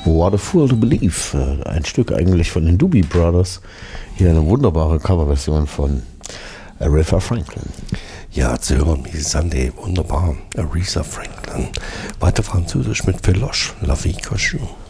What a Fool to Believe, ein Stück eigentlich von den Doobie Brothers. Hier eine wunderbare Coverversion von Aretha Franklin. Ja, zu hören wie Sunday, wunderbar. Aretha Franklin. Weiter Französisch mit Philoche, La Vie Cochon.